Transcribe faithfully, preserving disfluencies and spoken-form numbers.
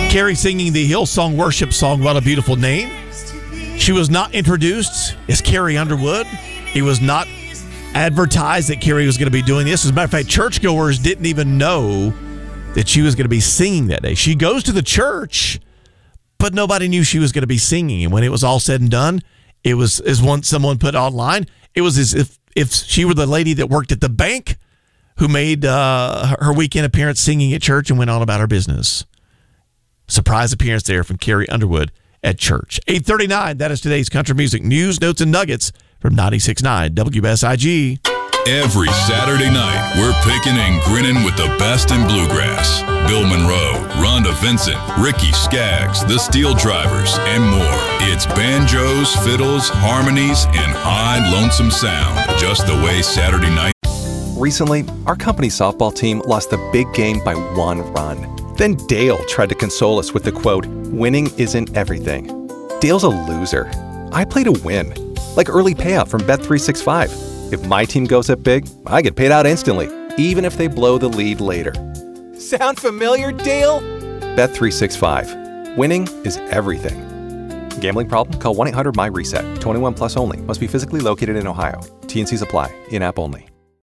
Carrie singing the Hillsong worship song, What a Beautiful Name. She was not introduced as Carrie Underwood. It was not advertised that Carrie was going to be doing this. As a matter of fact, churchgoers didn't even know that she was going to be singing that day. She goes to the church, but nobody knew she was going to be singing. And when it was all said and done, it was, as one someone put online, it was as if, if she were the lady that worked at the bank who made uh, her weekend appearance singing at church and went on about her business. Surprise appearance there from Carrie Underwood at church. eight thirty-nine, that is today's country music news, notes, and nuggets from ninety-six point nine W S I G. Every Saturday night, we're picking and grinning with the best in bluegrass. Bill Monroe, Rhonda Vincent, Ricky Skaggs, the Steel Drivers, and more. It's banjos, fiddles, harmonies, and high lonesome sound. Just the way Saturday night. Recently, our company softball team lost the big game by one run. Then Dale tried to console us with the quote, "Winning isn't everything." Dale's a loser. I play to win. Like early payout from Bet three sixty-five. If my team goes up big, I get paid out instantly, even if they blow the lead later. Sound familiar, Dale? Bet three sixty-five. Winning is everything. Gambling problem? Call one eight hundred M Y RESET. twenty-one plus only. Must be physically located in Ohio. T and Cs apply. In-app only.